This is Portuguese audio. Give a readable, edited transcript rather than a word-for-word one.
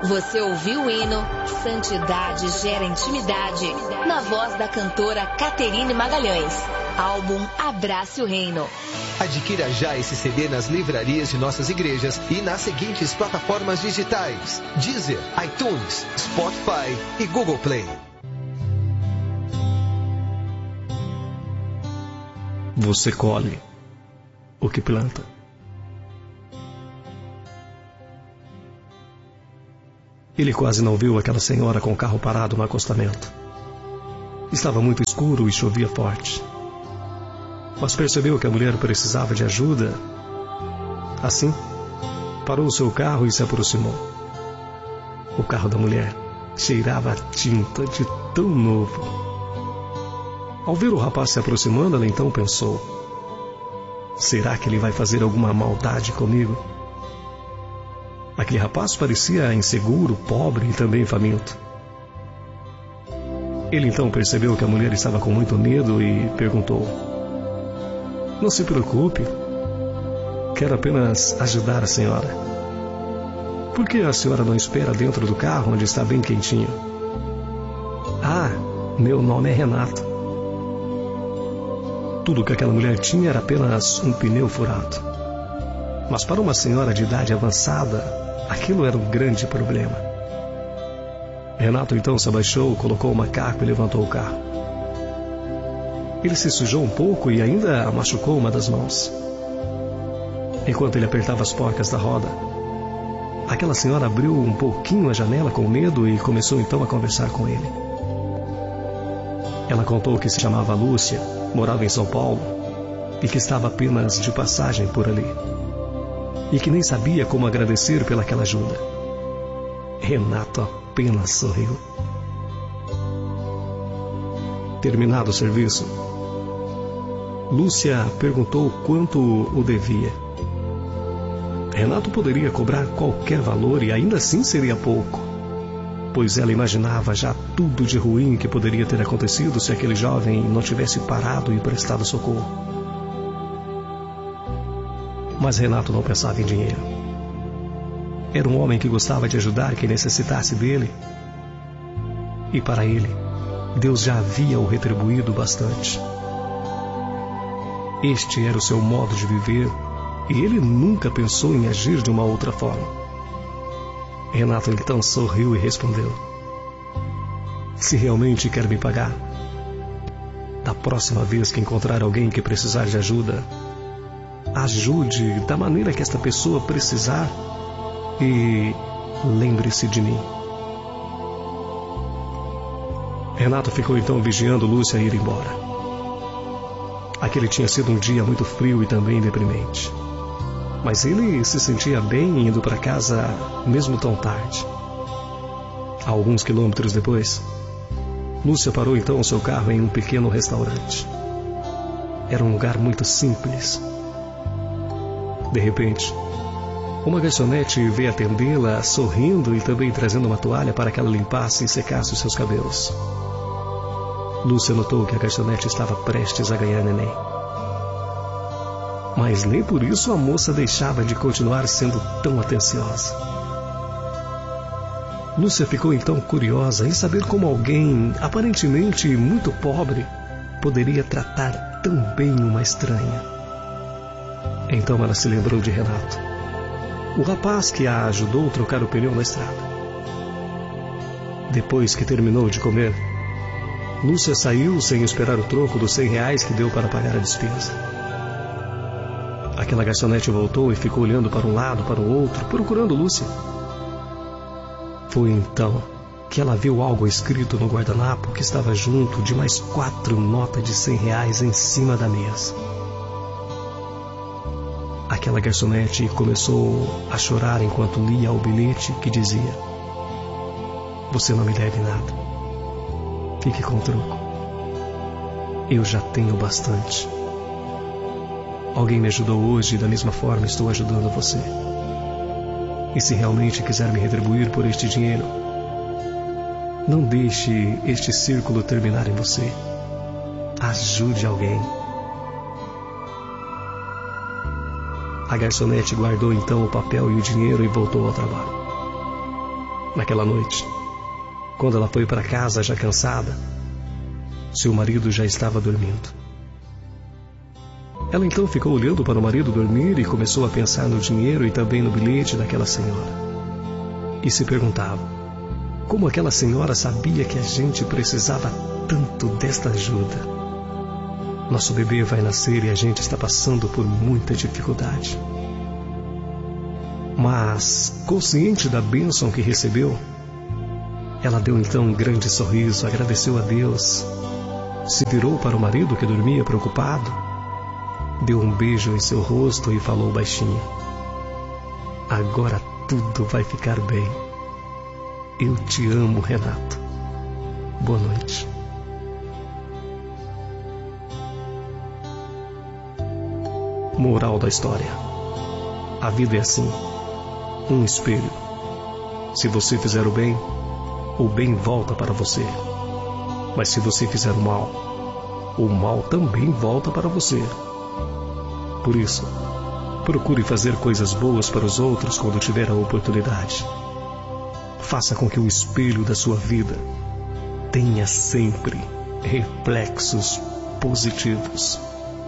Você ouviu o hino Santidade Gera Intimidade, na voz da cantora Caterine Magalhães. Álbum Abrace o Reino. Adquira já esse CD nas livrarias de nossas igrejas e nas seguintes plataformas digitais: Deezer, iTunes, Spotify e Google Play. Você colhe o que planta. Ele quase não viu aquela senhora com o carro parado no acostamento. Estava muito escuro e chovia forte. Mas percebeu que a mulher precisava de ajuda. Assim, parou o seu carro e se aproximou. O carro da mulher cheirava a tinta de tão novo. Ao ver o rapaz se aproximando, ela então pensou: será que ele vai fazer alguma maldade comigo? Aquele rapaz parecia inseguro, pobre e também faminto. Ele então percebeu que a mulher estava com muito medo e perguntou: não se preocupe, quero apenas ajudar a senhora. Por que a senhora não espera dentro do carro onde está bem quentinho? Ah, meu nome é Renato. Tudo que aquela mulher tinha era apenas um pneu furado. Mas para uma senhora de idade avançada, aquilo era um grande problema. Renato então se abaixou, colocou o macaco e levantou o carro. Ele se sujou um pouco e ainda machucou uma das mãos. Enquanto ele apertava as porcas da roda, aquela senhora abriu um pouquinho a janela com medo e começou então a conversar com ele. Ela contou que se chamava Lúcia, morava em São Paulo e que estava apenas de passagem por ali. E que nem sabia como agradecer pelaquela ajuda. Renato apenas sorriu. Terminado o serviço, Lúcia perguntou quanto o devia. Renato poderia cobrar qualquer valor e ainda assim seria pouco, pois ela imaginava já tudo de ruim que poderia ter acontecido se aquele jovem não tivesse parado e prestado socorro. Mas Renato não pensava em dinheiro. Era um homem que gostava de ajudar quem necessitasse dele. E para ele, Deus já havia o retribuído bastante. Este era o seu modo de viver e ele nunca pensou em agir de uma outra forma. Renato então sorriu e respondeu: se realmente quer me pagar, da próxima vez que encontrar alguém que precisar de ajuda, ajude da maneira que esta pessoa precisar e lembre-se de mim. Renato ficou então vigiando Lúcia ir embora. Aquele tinha sido um dia muito frio e também deprimente. Mas ele se sentia bem indo para casa mesmo tão tarde. A alguns quilômetros depois, Lúcia parou então o seu carro em um pequeno restaurante. Era um lugar muito simples. De repente, uma garçonete veio atendê-la, sorrindo e também trazendo uma toalha para que ela limpasse e secasse os seus cabelos. Lúcia notou que a garçonete estava prestes a ganhar neném. Mas nem por isso a moça deixava de continuar sendo tão atenciosa. Lúcia ficou então curiosa em saber como alguém, aparentemente muito pobre, poderia tratar tão bem uma estranha. Então ela se lembrou de Renato, o rapaz que a ajudou a trocar o pneu na estrada. Depois que terminou de comer, Lúcia saiu sem esperar o troco dos R$100 que deu para pagar a despesa. Aquela garçonete voltou e ficou olhando para um lado, para o outro, procurando Lúcia. Foi então que ela viu algo escrito no guardanapo que estava junto de mais 4 notas de R$100 em cima da mesa. Aquela garçonete começou a chorar enquanto lia o bilhete que dizia: você não me deve nada. Fique com o troco. Eu já tenho bastante. Alguém me ajudou hoje e da mesma forma estou ajudando você. E se realmente quiser me retribuir por este dinheiro, não deixe este círculo terminar em você. Ajude alguém. A garçonete guardou então o papel e o dinheiro e voltou ao trabalho. Naquela noite, quando ela foi para casa já cansada, seu marido já estava dormindo. Ela então ficou olhando para o marido dormir e começou a pensar no dinheiro e também no bilhete daquela senhora. E se perguntava como aquela senhora sabia que a gente precisava tanto desta ajuda. Nosso bebê vai nascer e a gente está passando por muita dificuldade. Mas, consciente da bênção que recebeu, ela deu então um grande sorriso, agradeceu a Deus, se virou para o marido que dormia preocupado, deu um beijo em seu rosto e falou baixinho: agora tudo vai ficar bem. Eu te amo, Renato. Boa noite. Moral da história: a vida é assim, um espelho. Se você fizer o bem volta para você. Mas se você fizer o mal também volta para você. Por isso, procure fazer coisas boas para os outros quando tiver a oportunidade. Faça com que o espelho da sua vida tenha sempre reflexos positivos.